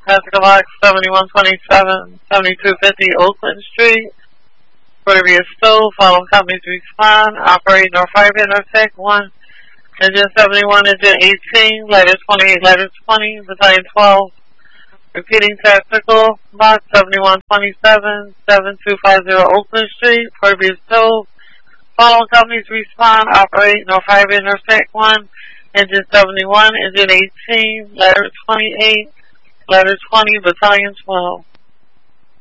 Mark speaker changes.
Speaker 1: Pascal Box 7127, 7250 Oakland Street. Previous stove, follow companies respond, operate North 5 intersect 1, engine 71, engine 18, letter 28, letter 20, battalion 12. Repeating tactical, box 7127, 7250 Oakland Street, previous stove, follow companies respond, operate North 5 intersect 1, engine 71, engine 18, letter 28, letter 20, battalion 12.